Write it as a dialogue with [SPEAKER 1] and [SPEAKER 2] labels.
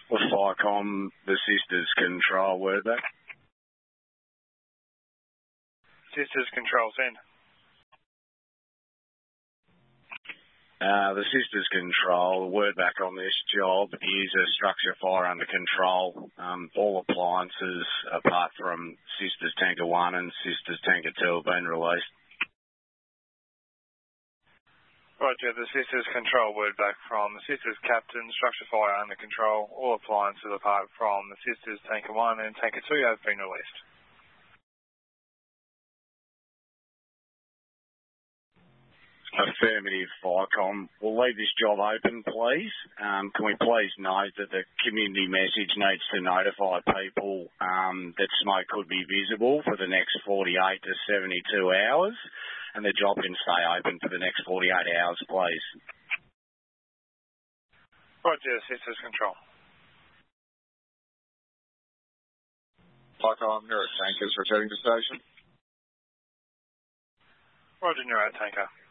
[SPEAKER 1] With FICOM, the Sisters Control, word back.
[SPEAKER 2] Sisters Control, send.
[SPEAKER 1] The Sisters Control, word back on this job is a structure fire under control. All appliances, apart from Sisters Tanker 1 and Sisters Tanker 2, have been released.
[SPEAKER 2] Roger, the Sisters Control, word back from the Sisters Captain, structure fire under control. All appliances apart from the Sisters Tanker 1 and Tanker 2 have been released.
[SPEAKER 1] Affirmative, FICOM. We'll leave this job open, please. Can we please note that the community message needs to notify people that smoke could be visible for the next 48 to 72 hours, and the job can stay open for the next 48 hours, please.
[SPEAKER 2] Roger, Sisters Control.
[SPEAKER 3] FICOM, Neuro Tankers returning to station.
[SPEAKER 2] Roger, Neuro Tanker.